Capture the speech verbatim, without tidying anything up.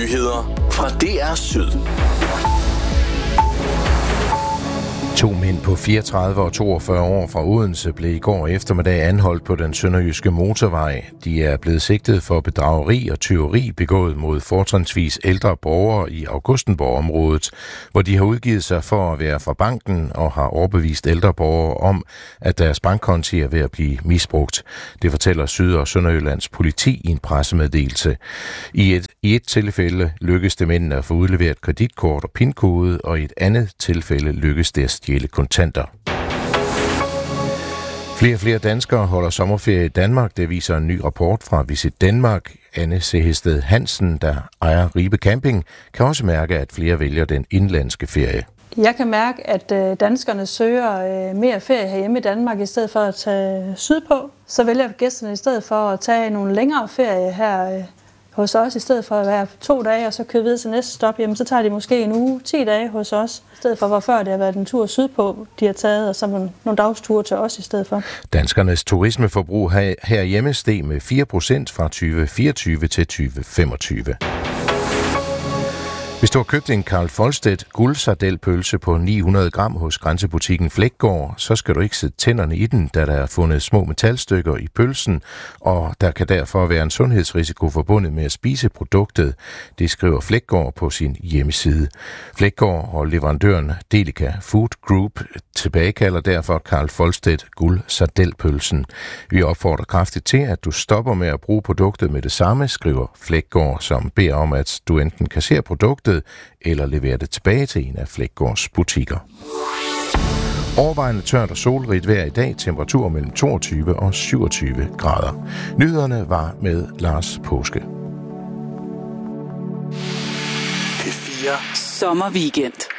Nyheder fra D R Syd. To mænd på fireogtredive og toogfyrre år fra Odense blev i går eftermiddag anholdt på den sønderjyske motorvej. De er blevet sigtet for bedrageri og tyveri begået mod fortrinsvis ældre borgere i Augustenborg-området, hvor de har udgivet sig for at være fra banken og har overbevist ældre borgere om, at deres bankkonti er ved at blive misbrugt. Det fortæller Syd- og Sønderjyllands politi i en pressemeddelelse. I et, i et tilfælde lykkedes det mændene at få udleveret kreditkort og pinkode, og i et andet tilfælde lykkedes det at stjæle kontanter. Flere og flere danskere holder sommerferie i Danmark. Det viser en ny rapport fra Visit Danmark. Anne Sehested Hansen, der ejer Ribe Camping, kan også mærke, at flere vælger den indlandske ferie. Jeg kan mærke, at danskerne søger mere ferie herhjemme i Danmark i stedet for at tage sydpå. Så vælger gæsterne i stedet for at tage nogle længere ferie her hos os, i stedet for at være to dage og så køre videre til næste stop, jamen så tager de måske en uge, ti dage hos os, i stedet for hvor før det har været en tur sydpå, de har taget, og så nogle, nogle dagsture til os i stedet for. Danskernes turismeforbrug her, herhjemme steg med fire procent fra tyve fireogtyve til tyve femogtyve. Hvis du har købt en Carl Folstedt guldsardelpølse på ni hundrede gram hos grænsebutikken Flækgaard, så skal du ikke sætte tænderne i den, da der er fundet små metalstykker i pølsen, og der kan derfor være en sundhedsrisiko forbundet med at spise produktet. Det skriver Flækgaard på sin hjemmeside. Flækgaard og leverandøren Delica Food Group tilbagekalder derfor Carl Folstedt guldsardelpølsen. Vi opfordrer kraftigt til, at du stopper med at bruge produktet med det samme, skriver Flækgaard, som beder om, at du enten kasserer produktet eller levere det tilbage til en af Flækgaards butikker. Overvejende tørt og solrigt vejr i dag, temperatur mellem toogtyve og syvogtyve grader. Nyhederne var med Lars Påske. P fire Sommerweekend.